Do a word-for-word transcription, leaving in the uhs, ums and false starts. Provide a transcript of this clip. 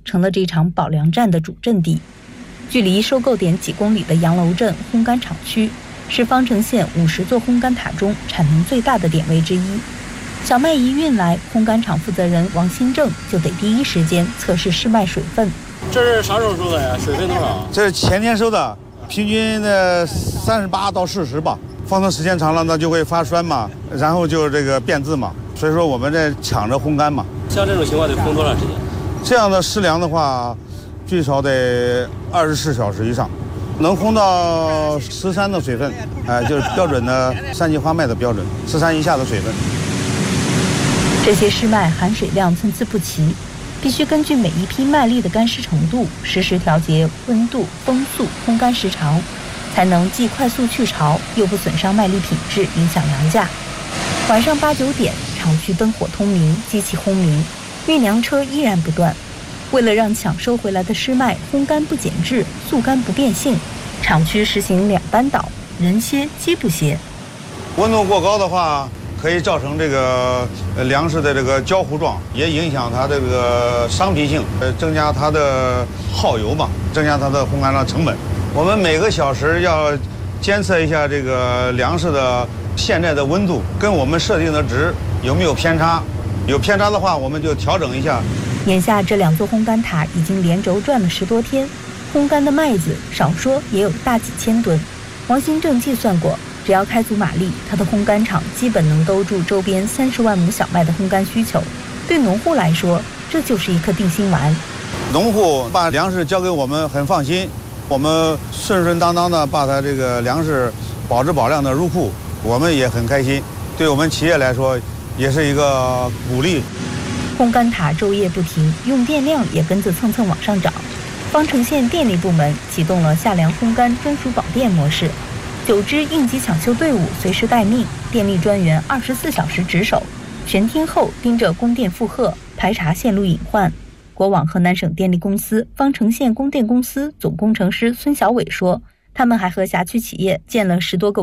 成了这场保粮战的主阵地。距离收购点几公里的杨楼镇烘干厂区，是方城县五十座烘干塔中产能最大的点位之一。小麦一运来，烘干厂负责人王新正就得第一时间测试试麦水分。 这是啥时候收的呀？水分多少？ 这是前天收的，平均的三十八到四十吧。放的时间长了，那就会发酸嘛，然后就这个变质嘛。所以说我们在抢着烘干嘛。 像这种情况得烘多长时间？ 这样的湿粮的话，最少得二十四小时以上，能烘到十三的水分，哎、呃，就是标准的三级花麦的标准，十三以下的水分。 这些湿麦含水量参差不齐，必须根据每一批麦粒的干湿程度，实时调节温度、风速、烘干时长，才能既快速去潮，又不损伤麦粒品质，影响粮价。晚上八九点，厂区灯火通明，机器轰鸣，运粮车依然不断。为了让抢收回来的湿麦烘干不减质、速干不变性，厂区实行两班倒，人歇机不歇。 温度过高的话，可以造成这个粮食的这个焦糊状，也影响它这个伤皮性，呃，增加它的耗油嘛，增加它的烘干的成本。我们每个小时要监测一下这个粮食的现在的温度跟我们设定的值有没有偏差，有偏差的话，我们就调整一下。 眼下这两座烘干塔已经连轴转了十多天，烘干的麦子少说也有大几千吨。王新正计算过，只要开足马力，他的烘干厂基本能兜住周边三十万亩小麦的烘干需求。对农户来说，这就是一颗定心丸。 农户把粮食交给我们很放心，我们顺顺当当的把它这个粮食保质保量的入库，我们也很开心。对我们企业来说，也是一个鼓励。 烘干塔昼夜不停，用电量也跟着蹭蹭往上涨。方城县电力部门启动了夏粮烘干专属保电模式，九支应急抢修队伍随时待命，电力专员二十四小时值守，全天候盯着供电负荷，排查线路隐患。国网河南省电力公司方城县供电公司总工程师孙小伟说，他们还和辖区企业建了十多个